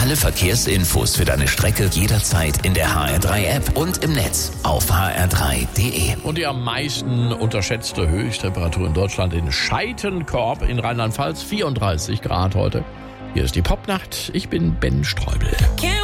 Alle Verkehrsinfos für deine Strecke jederzeit in der HR3-App und im Netz auf hr3.de. Und die am meisten unterschätzte Höchsttemperatur in Deutschland in Scheitenkorb in Rheinland-Pfalz, 34 Grad heute. Hier ist die Popnacht. Ich bin Ben Streubel.